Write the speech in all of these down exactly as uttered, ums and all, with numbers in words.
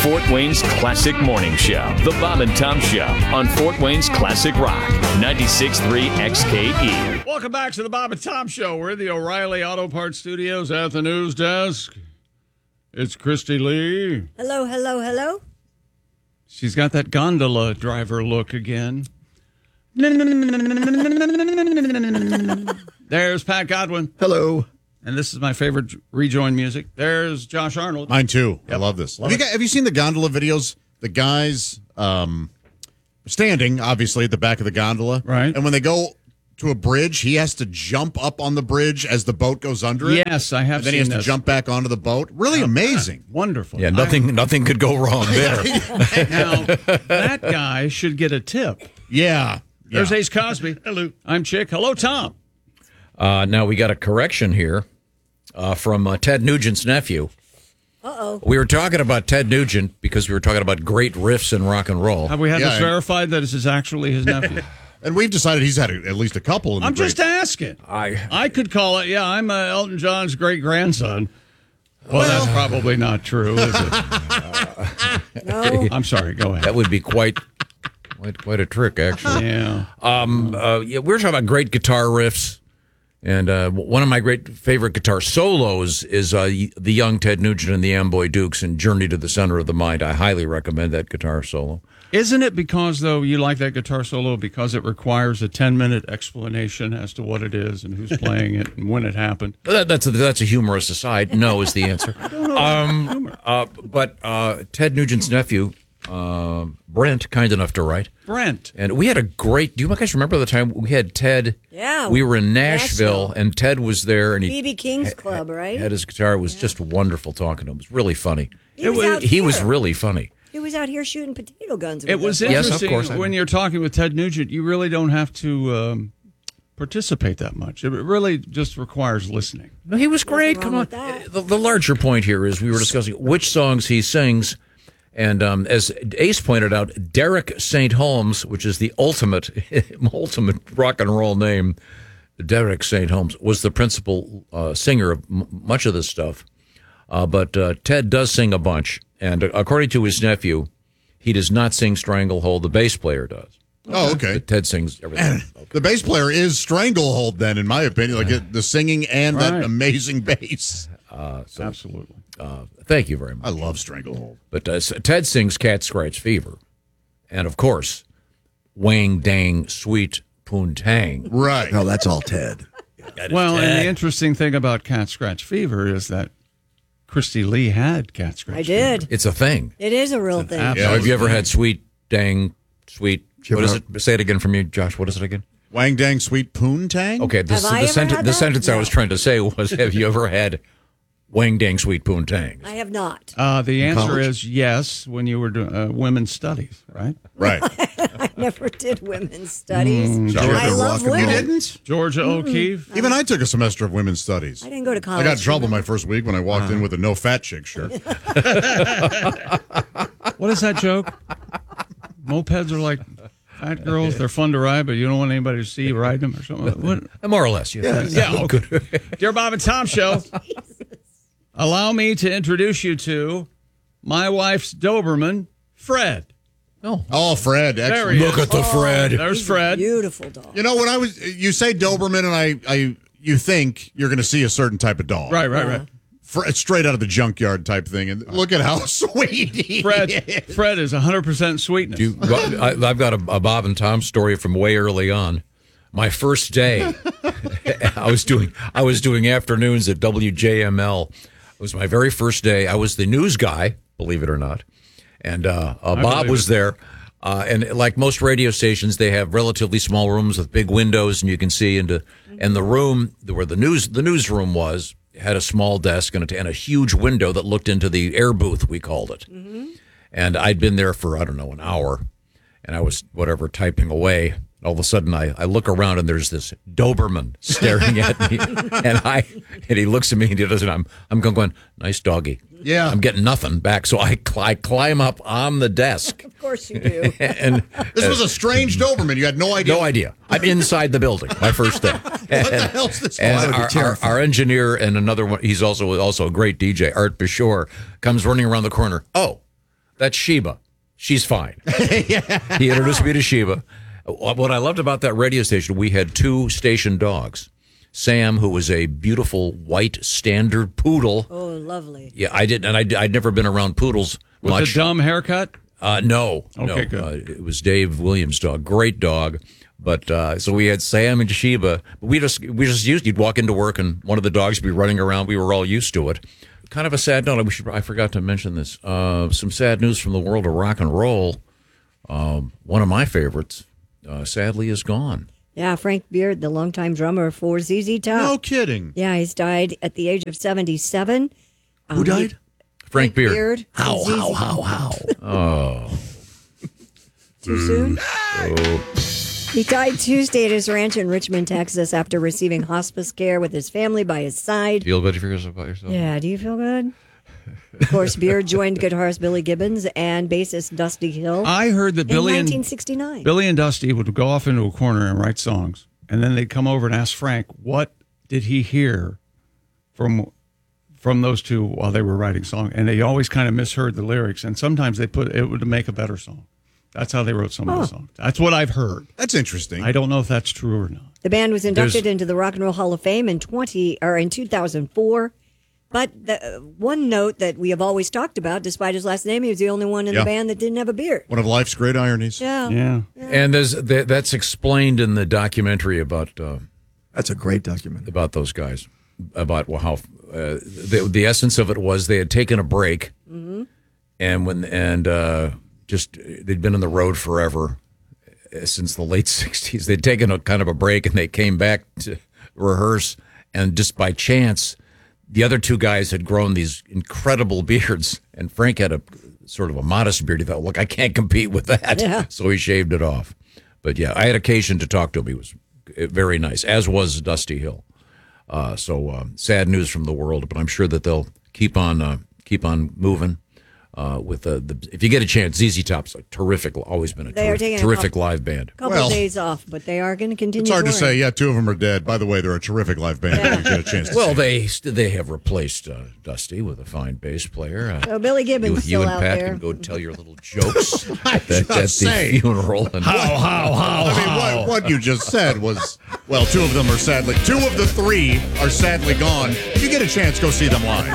Fort Wayne's Classic Morning Show, The Bob and Tom Show, on Fort Wayne's Classic Rock, ninety-six point three X K E. Welcome back to The Bob and Tom Show. We're in the O'Reilly Auto Parts Studios at the news desk. It's Christy Lee. Hello, hello, hello. She's got that gondola driver look again. There's Pat Godwin. Hello. And this is my favorite rejoin music. There's Josh Arnold. Mine too. Yep. I love this. Love have, you it. guys, have you seen the gondola videos? The guys um, standing, obviously, at the back of the gondola. Right. And when they go to a bridge, he has to jump up on the bridge as the boat goes under it. Yes, I have And then seen he has this. to jump back onto the boat. Really amazing. Wonderful. Yeah, nothing nothing could go wrong there. Now, that guy should get a tip. Yeah. There's yeah. Ace Cosby. Hello. I'm Chick. Hello, Tom. Uh, now we got a correction here uh, from uh, Ted Nugent's nephew. Uh-oh. We were talking about Ted Nugent because we were talking about great riffs in rock and roll. Have we had Yeah, this and- verified that this is actually his nephew? And we've decided he's had a, at least a couple. In the I'm great- just asking. I I could call it, yeah, I'm uh, Elton John's great-grandson. Well, that's probably not true, is it? No. I'm sorry, go ahead. that would be quite quite quite a trick, actually. Yeah. Um, uh, yeah, we're talking about great guitar riffs, and uh, one of my great favorite guitar solos is uh, the young Ted Nugent and the Amboy Dukes in "Journey to the Center of the Mind." I highly recommend that guitar solo. Isn't it because, though, you like that guitar solo because it requires a ten-minute explanation as to what it is and who's playing it and when it happened? That, that's a, that's a humorous aside. No is the answer. Um, uh, but uh, Ted Nugent's nephew, uh, Brent, kind enough to write. Brent. And we had a great. Do you guys remember the time we had Ted? Yeah. We were in Nashville, Nashville. and Ted was there, and he B B King's Club, right? had his guitar. It was just wonderful talking to him. It was really funny. He was out He was here. really funny. He was out here shooting potato guns. With It was us. Yes, of interesting course I when know. you're talking with Ted Nugent, you really don't have to um, participate that much. It really just requires listening. No, he was great. wrong Come on. with that. The, the larger point here is we were discussing which songs he sings. And um, as Ace pointed out, Derek Saint Holmes, which is the ultimate, ultimate rock and roll name, Derek Saint Holmes, was the principal uh, singer of m- much of this stuff. Uh, but uh, Ted does sing a bunch. And uh, according to his nephew, he does not sing Stranglehold. The bass player does. Oh, okay. But Ted sings everything. The bass player is Stranglehold, then, in my opinion. Like it, the singing and Right. that amazing bass. Uh, so, Absolutely. uh, thank you very much. I love Stranglehold. But uh, s- Ted sings Cat Scratch Fever. And, of course, Wang Dang Sweet Poontang. Right. No, that's all Ted. Well, and the interesting thing about Cat Scratch Fever is that Christy Lee had Cat Scratch I did. It's a thing. It is a real thing. app. Now, have you ever had Sweet Dang Sweet? you What is ever- it? Say it again for me, Josh. What is it again? Wang Dang Sweet Poontang? Okay, this, Have I the, ever senti- had the that? sentence I No. was trying to say was, have you ever had Wang Dang Sweet Poontang? I have not. Uh, the answer college? is yes when you were doing uh, women's studies, right? Right. I never did women's studies. Sorry. I love You women. didn't? Georgia O'Keeffe. Even I took a semester of women's studies. I didn't go to I college. got in trouble my first week when I walked in with a no fat chick shirt. What is that joke? Mopeds are like fat girls. They're fun to ride, but you don't want anybody to see you ride them or something. What? More or less, yeah. Yeah, okay. Dear Bob and Tom Show, allow me to introduce you to my wife's Doberman, Fred. Oh, Oh, Fred. There Excellent. he look is. at the Fred. There's Fred. Beautiful dog. You know, when I was, you say Doberman, and I, I, you think you're going to see a certain type of dog. Right, right, right. Fr- straight out of the junkyard type thing. And look at how sweet he Fred, is. Fred is one hundred percent sweetness. You, I, I've got a, a Bob and Tom story from way early on. My first day, I was doing I was doing afternoons at W J M L. It was my very first day. I was the news guy, believe it or not, and uh, uh, Bob believe was it. there. Uh, and like most radio stations, they have relatively small rooms with big windows, and you can see into. And the room where the news the newsroom was had a small desk and a, and a huge window that looked into the air booth, we called it. And I'd been there for, I don't know, an hour, and I was, whatever, typing away. All of a sudden, I, I look around, and there's this Doberman staring at me, and I and he looks at me, and he doesn't. I'm I'm going, nice doggy. Yeah. I'm getting nothing back, so I, cl- I climb up on the desk, Of course you do. and This was a strange Doberman. You had no idea. no idea. I'm inside the building, my first day. What the hell's this? And that would be our, our, terrifying. our engineer and another one, he's also also a great D J, Art Bashore, comes running around the corner. Oh, That's Sheba. She's fine. He introduced me to Sheba. What I loved about that radio station, we had two station dogs. Sam, who was a beautiful white standard poodle. Oh, lovely. Yeah, I did, and I, I'd never been around poodles With much. a dumb haircut? Uh, no, Okay, no. good. Uh, it was Dave Williams' dog, great dog. But uh, so we had Sam and Sheba. We just we just used. You'd walk into work and one of the dogs would be running around. We were all used to it. Kind of a sad note. We should, I forgot to mention this. Uh, some sad news from the world of rock and roll. Um, one of my favorites, uh, sadly, is gone. Yeah, Frank Beard, the longtime drummer for Z Z Top. No kidding. Yeah, he's died at the age of seventy-seven. Who died? Frank Beard. How, Z Z how, how, how? Oh, Too soon? He died Tuesday at his ranch in Richmond, Texas, after receiving hospice care with his family by his side. feel better for yourself about yourself. Yeah, do you feel good? Of course, Beard joined guitarist Billy Gibbons and bassist Dusty Hill I heard that in Billy and nineteen sixty-nine. Billy and Dusty would go off into a corner and write songs, and then they'd come over and ask Frank, what did he hear from from those two while they were writing songs? And they always kind of misheard the lyrics, and sometimes they put it would make a better song. That's how they wrote some of the songs. That's what I've heard. That's interesting. I don't know if that's true or not. The band was inducted There's- into the Rock and Roll Hall of Fame in twenty or in two thousand four. But the uh, one note that we have always talked about, despite his last name, he was the only one in Yeah. the band that didn't have a beard. One of life's great ironies. Yeah. Yeah. And there's that, that's explained in the documentary about. Uh, That's a great document. about those guys, about well, how uh, the, the essence of it was they had taken a break, and when and uh, just they'd been on the road forever uh, since the late sixties. They'd taken a kind of a break, and they came back to rehearse, and just by chance, the other two guys had grown these incredible beards, and Frank had a sort of a modest beard. He thought, look, I can't compete with that, Yeah. so he shaved it off. But yeah, I had occasion to talk to him. He was very nice, as was Dusty Hill. Uh, so um, sad news from the world, but I'm sure that they'll keep on uh, keep on moving. Uh, with the, the if you get a chance, Z Z Top's a terrific, always been a They are terrific, taking a terrific couple- live band. Couple Well, days off, but they are going to continue. It's hard to touring. say. Yeah, two of them are dead. By the way, they're a terrific live band. If you get a chance to Well, see they they have replaced uh, Dusty with a fine bass player. Uh, So Billy Gibbons you, still you and out Pat there. can go tell your little jokes at, the- just at the saying. funeral. And, How, how, how, I mean, what, what you just said was, well, two of them are sadly, two of the three are sadly gone. If you get a chance, go see them live.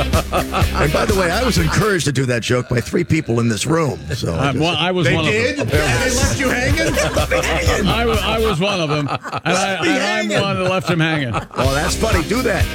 And by the way, I was encouraged to do that joke by three people in this room. So I, well, I was They one did? of And them. they left you hanging? I, wa- I was one of them, and, I, and I'm the one that left him hanging. oh, that's funny. Do that.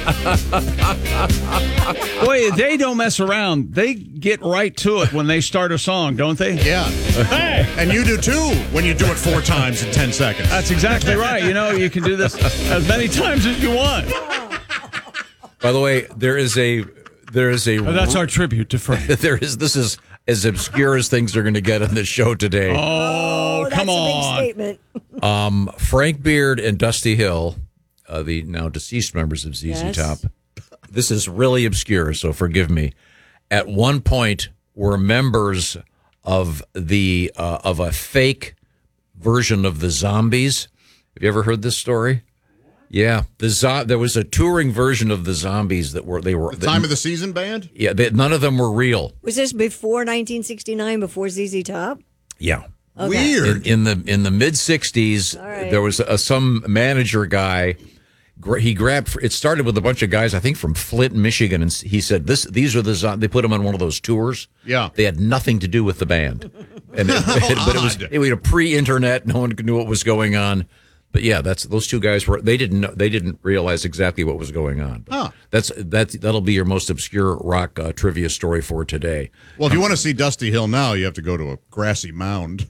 Boy, they don't mess around. They get right to it when they start a song, don't they? Yeah. Hey, And you do too when you do it four times in ten seconds. that's exactly right. You know, you can do this as many times as you want. by the way, there is a there is a But that's our tribute to Frank. there is this is as obscure as things are going to get on this show today. Oh, that's come a on. big statement. Frank Beard and Dusty Hill, uh, the now deceased members of Z Z Yes. Top. This is really obscure, so forgive me. At one point, were members of the uh, of a fake version of the Zombies. Have you ever heard this story? Yeah, the zo- there was a touring version of the Zombies that were they were The time of the season band? yeah they, none of them were real. Was this before nineteen sixty-nine, before Z Z Top? Yeah. Okay. In, Weird. in the in the mid sixties, right. there was a, some manager guy. gra- He grabbed. It started with a bunch of guys, I think, from Flint, Michigan, and he said, "This, these are the." zo-" They put him on one of those tours. Yeah. they had nothing to do with the band, and it, but it was odd. it was a pre-internet. No one knew what was going on. But yeah, that's those two guys were. They didn't know. They didn't realize exactly what was going on. But Huh. That's that. That'll be your most obscure rock uh, trivia story for today. Well, if you want to see Dusty Hill now, you have to go to a grassy mound.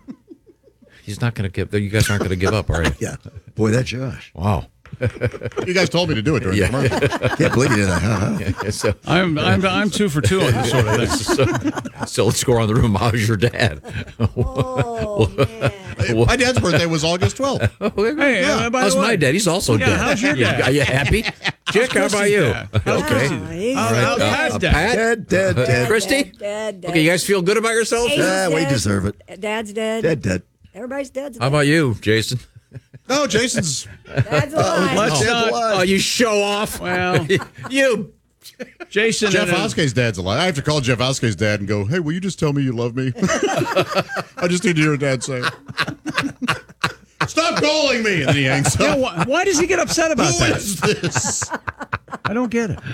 He's not going to give. You guys aren't going to give up, are you? Yeah. Boy, that Josh. Wow. You guys told me to do it during Yeah. the commercial. Can't believe you did that. Huh? huh? So, I'm I'm I'm two for two on this sort of thing. so, so let's go around the room. How's your dad? Oh, man. My dad's birthday was August twelfth. Hey, uh, by How's the way, my dad? He's also Yeah, dead. how's your dad? Are you happy? Chick, how about you? dad? How's Okay. Christy's Oh, he's How- how's Uh, Pat's uh, dad? Pat? Dead, dead, dead. Christy? Dead, dead, dead. Okay, you guys feel good about yourselves? He's Yeah, we dead. deserve it. Dad's dead. Dead, dead. Everybody's dead. How about you, Jason? No, Jason's. Dad's alive. Let's Dead not. alive. Oh, you show off. Well, you. Jason. Jeff and, uh, Oskey's dad's alive. I have to call Jeff Oskey's dad and go, hey, will you just tell me you love me? I just need to hear dad say it. Stop calling me. And then he hangs up. Yeah, why, why does he get upset about Who that? is this? I don't get it.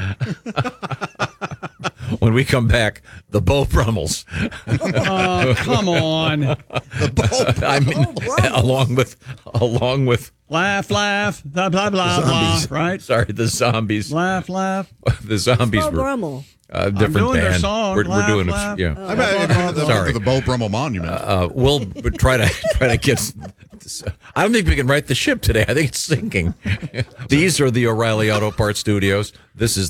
When we come back, the Beau Brummels. Oh, come on. I mean, along with, along with, Laugh, laugh, blah, blah, blah, blah, right? sorry, the zombies. Laugh, laugh. The zombies Beau were Brummel. a different doing band. their song. We're, we're Laugh, doing, laugh. a, yeah. I bet the, Sorry. the Beau Brummel Monument. Uh, we'll try to try to get. I don't think we can right the ship today. I think it's sinking. These are the O'Reilly Auto Parts Studios. This is